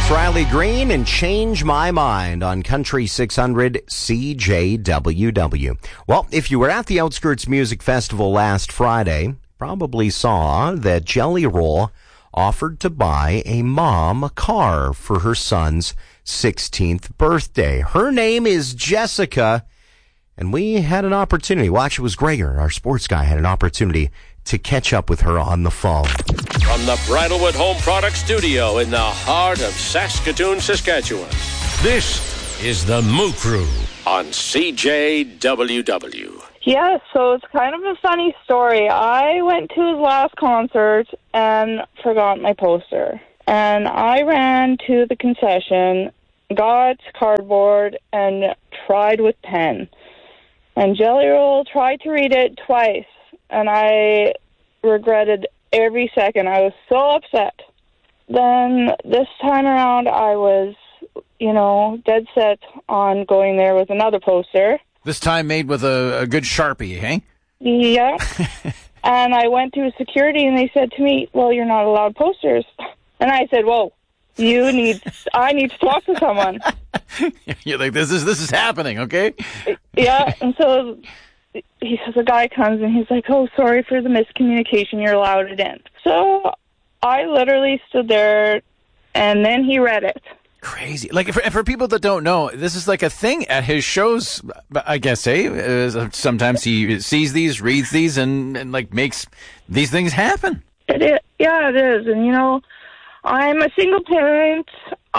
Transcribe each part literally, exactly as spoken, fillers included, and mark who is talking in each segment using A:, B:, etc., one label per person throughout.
A: That's Riley Green and Change My Mind on Country six hundred C J W W. Well, if you were at the Outskirts Music Festival last Friday, probably saw that Jelly Roll offered to buy a mom a car for her son's sixteenth birthday. Her name is Jessica, and we had an opportunity. Well, actually, it was Gregor, our sports guy, had an opportunity to catch up with her on the phone.
B: From the Bridalwood Home Products Studio in the heart of Saskatoon, Saskatchewan, this is the Moo Crew on C J W W.
C: Yeah, so it's kind of a funny story. I went to his last concert and forgot my poster. And I ran to the concession, got cardboard, and tried with pen. And Jelly Roll tried to read it twice. And I regretted every second. I was so upset. Then this time around, I was, you know, dead set on going there with another poster.
D: This time made with a, a good Sharpie, hey?
C: Yeah. And I went to security, and they said to me, well, you're not allowed posters. And I said, whoa, you need, I need to talk to someone.
D: You're like, this is, this is happening, okay?
C: Yeah, and so... He says, a guy comes and he's like, oh, sorry for the miscommunication, you're allowed it in. So I literally stood there, and then he read it.
D: Crazy. Like, for, for people that don't know, this is like a thing at his shows, I guess, eh? Uh, sometimes he sees these, reads these, and, and, like, makes these things happen.
C: It is. Yeah, it is. And, you know, I'm a single parent.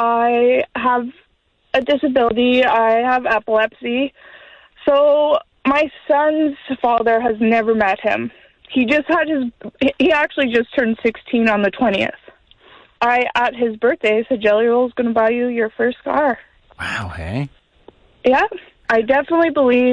C: I have a disability. I have epilepsy. So... my son's father has never met him. He just had his, he actually just turned sixteen on the twentieth. I, at his birthday, said, Jelly Roll's going to buy you your first car.
D: Wow, hey?
C: Yeah, I definitely believe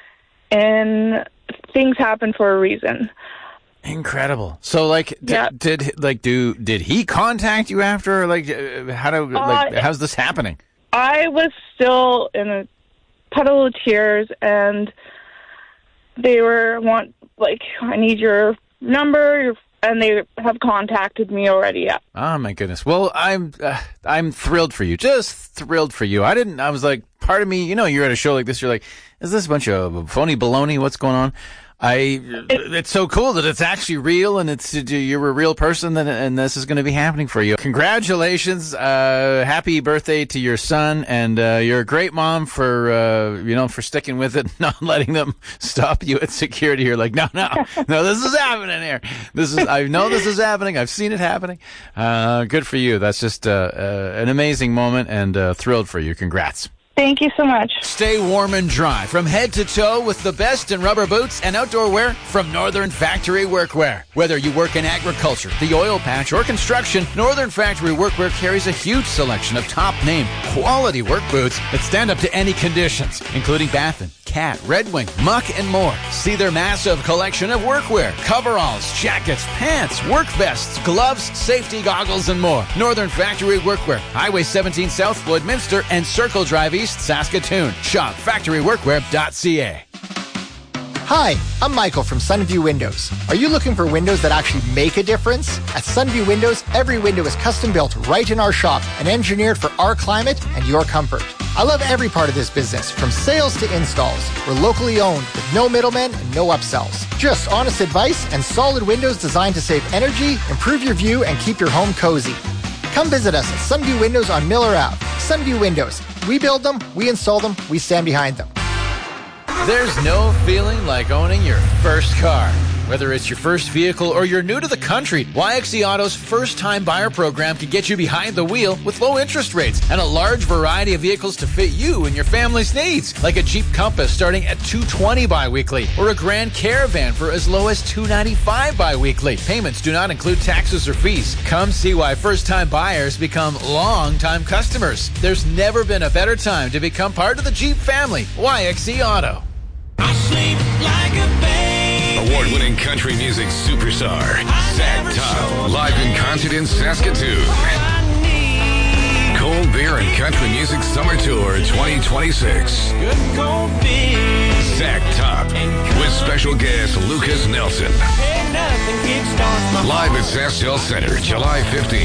C: in things happen for a reason.
D: Incredible. So, like, d-
C: yeah.
D: did, like, do, did he contact you after? Like, how do, like,
C: uh,
D: how's this happening?
C: I was still in a puddle of tears, and they were want like, I need your number, your, and they have contacted me already. Yeah.
D: Oh my goodness. Well, I'm uh, I'm thrilled for you. Just thrilled for you. I didn't. I was like, part of me, you know, you're at a show like this. You're like, is this a bunch of phony baloney? What's going on? I. It's so cool that it's actually real, and it's you're a real person, and, and this is going to be happening for you. Congratulations! Uh, happy birthday to your son, and uh, you're a great mom for uh, you know for sticking with it, not letting them stop you at security. You're like, no, no, no, this is happening here. This is I know this is happening. I've seen it happening. Uh, good for you. That's just uh, uh, an amazing moment, and uh, thrilled for you. Congrats.
C: Thank you so much.
D: Stay warm and dry from head to toe with the best in rubber boots and outdoor wear from Northern Factory Workwear. Whether you work in agriculture, the oil patch, or construction, Northern Factory Workwear carries a huge selection of top-name, quality work boots that stand up to any conditions, including Baffin, Cat, Red Wing, Muck, and more. See their massive collection of workwear, coveralls, jackets, pants, work vests, gloves, safety goggles, and more. Northern Factory Workwear, Highway seventeen South, Floydminster, and Circle Drive East, Saskatoon. Shop factory workwear dot c a.
E: Hi, I'm Michael from Sunview Windows. Are you looking for windows that actually make a difference? At Sunview Windows, every window is custom built right in our shop and engineered for our climate and your comfort. I love every part of this business, from sales to installs. We're locally owned with no middlemen and no upsells. Just honest advice and solid windows designed to save energy, improve your view, and keep your home cozy. Come visit us at Sunview Windows on Miller Avenue. Sunview Windows. We build them, we install them, we stand behind them.
D: There's no feeling like owning your first car. Whether it's your first vehicle or you're new to the country, Y X E Auto's first-time buyer program can get you behind the wheel with low interest rates and a large variety of vehicles to fit you and your family's needs, like a Jeep Compass starting at two hundred twenty dollars bi-weekly or a Grand Caravan for as low as two hundred ninety-five dollars bi-weekly. Payments do not include taxes or fees. Come see why first-time buyers become long-time customers. There's never been a better time to become part of the Jeep family. Y X E Auto.
F: I sleep like a baby.
G: Award-winning country music superstar, Zach Top, live in concert in Saskatoon. Cold Beer and Country Music Summer Tour twenty twenty-six.
F: Good cold beer.
G: Zach Top, with special guest Lucas Nelson.
F: Hey, nothing kickstarts my
G: Live at SaskTel Center, July fifteenth.